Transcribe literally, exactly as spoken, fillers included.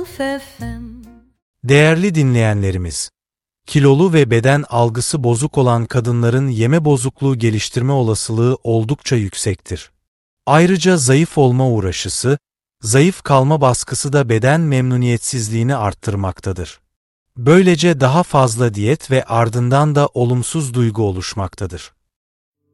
Değerli dinleyenlerimiz, kilolu ve beden algısı bozuk olan kadınların yeme bozukluğu geliştirme olasılığı oldukça yüksektir. Ayrıca zayıf olma uğraşısı, zayıf kalma baskısı da beden memnuniyetsizliğini arttırmaktadır. Böylece daha fazla diyet ve ardından da olumsuz duygu oluşmaktadır.